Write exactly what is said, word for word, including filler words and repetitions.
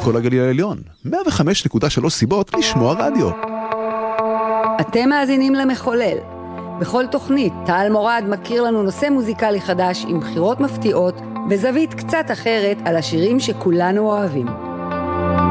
כל הגליל העליון. מאה וחמש נקודה שלוש סיבות לשמוע רדיו. אתם מאזינים למחולל. בכל תוכנית, טל מורד מכיר לנו נושא מוזיקלי חדש עם בחירות מפתיעות וזווית קצת אחרת על השירים שכולנו אוהבים.